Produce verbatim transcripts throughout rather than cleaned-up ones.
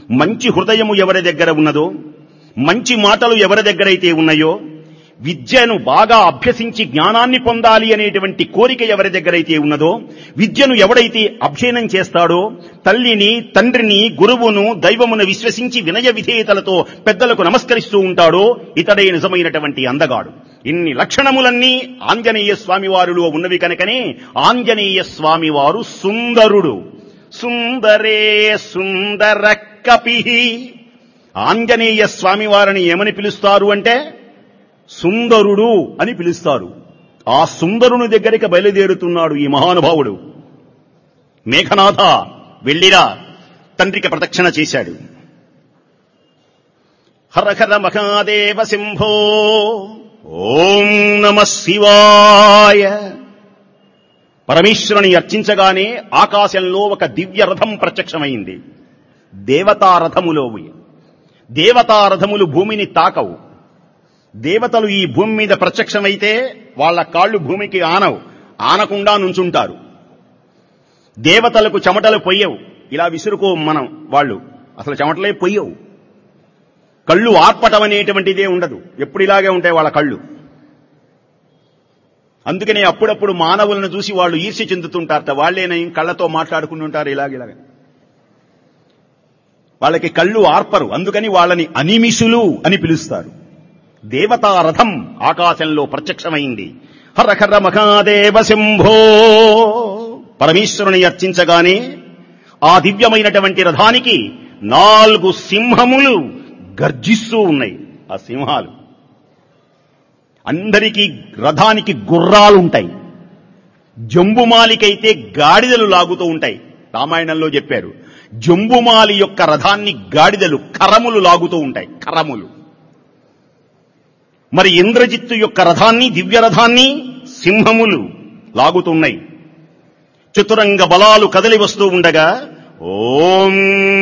మంచి హృదయము ఎవరి దగ్గర ఉన్నదో, మంచి మాటలు ఎవరి దగ్గరైతే ఉన్నాయో, విద్యను బాగా అభ్యసించి జ్ఞానాన్ని పొందాలి అనేటువంటి కోరిక ఎవరి దగ్గరైతే ఉన్నదో, విద్యను ఎవడైతే అధ్యయనం చేస్తాడో, తల్లిని, తండ్రిని, గురువును, దైవమును విశ్వసించి వినయ విధేయతలతో పెద్దలకు నమస్కరిస్తూ ఉంటాడో ఇతడే నిజమైనటువంటి అందగాడు. ఇన్ని లక్షణములన్నీ ఆంజనేయ స్వామి వారిలో ఉన్నవి కనుకనే ఆంజనేయ స్వామి వారు సుందరుడు. సుందరే సుందర కపిహి. ఆంజనేయ స్వామి వారిని ఏమని పిలుస్తారు అంటే సుందరుడు అని పిలుస్తారు. ఆ సుందరుని దగ్గరికి బయలుదేరుతున్నాడు ఈ మహానుభావుడు. మేఘనాథ వెళ్ళిరా, తండ్రికి ప్రదక్షిణ చేశాడు. హరహర మహాదేవ శంభో, ఓం నమ శివాయ. పరమేశ్వరుని అర్చించగానే ఆకాశంలో ఒక దివ్య రథం ప్రత్యక్షమైంది. దేవతారథములో దేవతారథములు భూమిని తాకవు. దేవతలు ఈ భూమి మీద ప్రత్యక్షమైతే వాళ్ల కాళ్లు భూమికి ఆనవు, ఆనకుండా నుంచుంటారు. దేవతలకు చెమటలు పొయ్యవు, ఇలా విసురుకో మనం వాళ్ళు అసలు చెమటలే పొయ్యవు. కళ్ళు ఆర్పటం అనేటువంటిదే ఉండదు, ఎప్పుడు ఇలాగే ఉంటాయి వాళ్ళ కళ్ళు. అందుకనే అప్పుడప్పుడు మానవులను చూసి వాళ్ళు ఈర్ష్య చెందుతుంటారట. వాళ్లేనా కళ్ళతో మాట్లాడుకుంటుంటారు ఇలాగిలాగ. వాళ్ళకి కళ్ళు ఆర్పరు, అందుకని వాళ్ళని అనిమిషులు అని పిలుస్తారు. దేవతారథం ఆకాశంలో ప్రత్యక్షమైంది. హరహర మహాదేవ శంభో. పరమేశ్వరుని అర్చించగానే ఆ దివ్యమైనటువంటి రథానికి నాలుగు సింహములు గర్జిస్తూ ఉన్నాయి. ఆ సింహాలు అందరికీ రథానికి గుర్రాలుంటాయి. జంబుమాలికైతే గాడిదలు లాగుతూ ఉంటాయి. రామాయణంలో చెప్పారు, జంబుమాలి యొక్క రథాన్ని గాడిదలు కరములు లాగుతూ ఉంటాయి, కరములు. మరి ఇంద్రజిత్తు యొక్క రథాన్ని, దివ్య రథాన్ని సింహములు లాగుతున్నాయి. చతురంగ బలాలు కదలి వస్తూ ఉండగా ఓం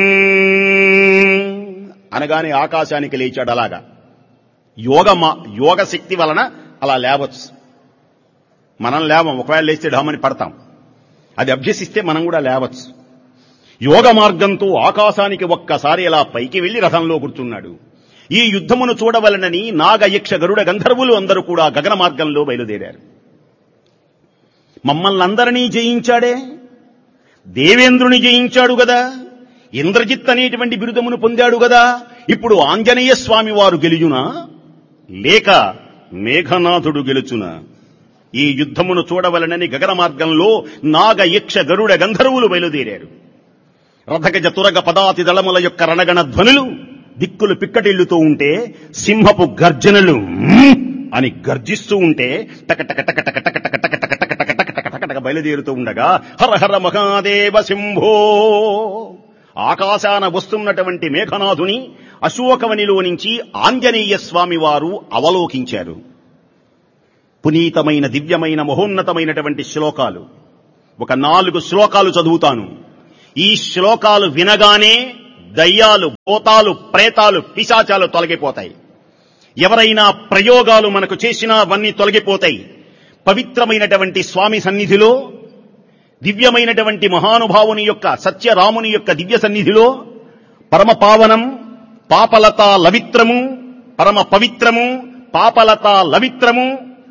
అనగానే ఆకాశానికి లేచాడు. అలాగా యోగ యోగ శక్తి వలన అలా లేవచ్చు. మనం లేవం, ఒకవేళ లేస్తే ఢామని పడతాం. అది అభ్యసిస్తే మనం కూడా లేవచ్చు. యోగ మార్గంతో ఆకాశానికి ఒక్కసారి అలా పైకి వెళ్లి రథంలో కూర్చున్నాడు. ఈ యుద్ధమును చూడవలనని నాగ, యక్ష, గరుడ, గంధర్వులు అందరూ కూడా గగన మార్గంలో బయలుదేరారు. మమ్మల్ని అందరినీ జయించాడే, దేవేంద్రుని జయించాడు గదా, ఇంద్రజిత్ అనేటువంటి బిరుదమును పొందాడు గదా, ఇప్పుడు ఆంజనేయ స్వామి వారు గెలుచునా లేక మేఘనాథుడు గెలుచునా? ఈ యుద్ధమును చూడవలనని గగన మార్గంలో నాగ, యక్ష, గరుడ, గంధర్వులు బయలుదేరారు. రథగజ తురగ పదాతి దళముల యొక్క రణగణ ధ్వనులు దిక్కులు పిక్కటిల్లుతూ ఉంటే, సింహపు గర్జనలు అని గర్జిస్తూ ఉంటే టకటక టక టక టక టక టక టక టక టక టక టక టక బయలుదేరుతూ ఉండగా హరహర మహాదేవ శంభో. ఆకాశాన వస్తున్నటువంటి మేఘనాథుని అశోకవనిలో నుంచి ఆంజనేయ స్వామి వారు అవలోకించారు. పునీతమైన దివ్యమైన మహోన్నతమైనటువంటి శ్లోకాలు, ఒక నాలుగు శ్లోకాలు చదువుతాను. ఈ శ్లోకాలు వినగానే దయ్యాలు, భూతాలు, ప్రేతాలు, పిశాచాలు తొలగిపోతాయి. ఎవరైనా ప్రయోగాలు మనకు చేసినా అవన్నీ తొలగిపోతాయి. పవిత్రమైనటువంటి స్వామి సన్నిధిలో, దివ్యమైనటువంటి మహానుభావుని యొక్క సత్యరాముని యొక్క దివ్య సన్నిధిలో పరమ పావనం, పాపలత లవిత్రము, పరమ పవిత్రము, పాపలత లవిత్రము,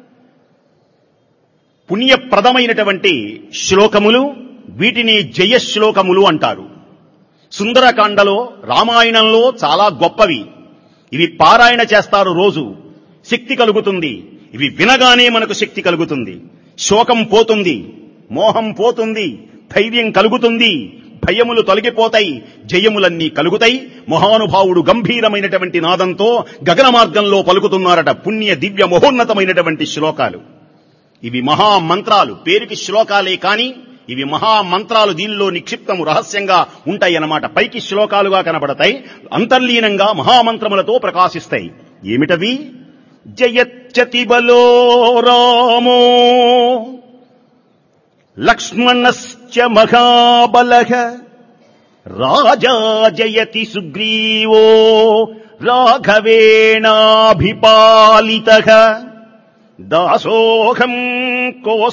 పుణ్యప్రదమైనటువంటి శ్లోకములు, వీటిని జయశ్లోకములు అంటారు. సుందరకాండలో, రామాయణంలో చాలా గొప్పవి. ఇవి పారాయణ చేస్తారు రోజు, శక్తి కలుగుతుంది. ఇవి వినగానే మనకు శక్తి కలుగుతుంది, శోకం పోతుంది, మోహం పోతుంది, ధైర్యం కలుగుతుంది, భయములు తొలగిపోతాయి, జయములన్నీ కలుగుతాయి. మహానుభావుడు గంభీరమైనటువంటి నాదంతో గగన మార్గంలో పలుకుతున్నారట పుణ్య దివ్య మహోన్నతమైనటువంటి శ్లోకాలు. ఇవి మహామంత్రాలు, పేరుకి శ్లోకాలే కాని ఇవి మహామంత్రాలు. దీనిలో నిక్షిప్తము రహస్యంగా ఉంటాయన్నమాట. పైకి శ్లోకాలుగా కనబడతాయి, అంతర్లీనంగా మహామంత్రములతో ప్రకాశిస్తాయి. ఏమిటవి? జయత్యతి బలో రామో లక్ష్మణశ్చ మహాబలః రాజా జయతి సుగ్రీవో రాఘవేణాభిపాలితః దాసోహం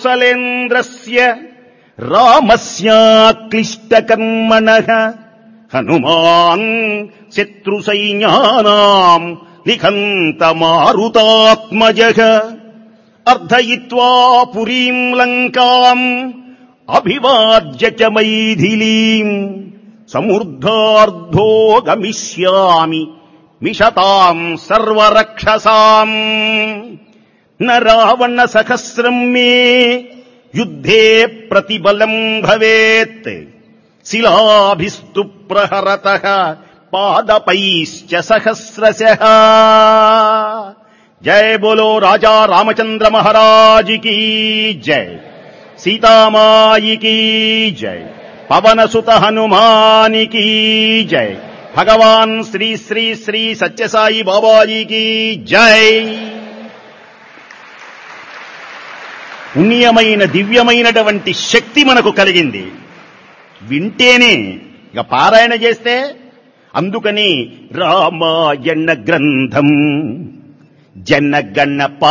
కోసలేంద్రస్య రామస్యాక్లిష్టకర్మణః హనుమాన్ శత్రు సైన్యానాం నిఖంత మారుతాత్మజః అర్ధయిత్వా పురీం లంకాం అభివాజ్య చ మైథిలీం సమూర్ధార్ధో గమిష్యామి మిషతాం సర్వరక్షసాం న రావణ సహస్రం మే యుద్ధే ప్రతిబలం భవేత్ శిలాభిస్తు ప్రహరతః పాదపైశ్చ సహస్రశః. జయ బోలో రాజా రామచంద్ర మహారాజ్ కీ జై, సీతామాయి కీ జై, పవన సుత హనుమాని కీ జై, భగవాన్ శ్రీ శ్రీ శ్రీ సత్యసాయి బాబాజీ కీ జై. పుణ్యమైన దివ్యమైనటువంటి శక్తి మనకు కలిగింది. వింటేనే, ఇక పారాయణ చేస్తే. అందుకని రామాయణ గ్రంథం జనగణ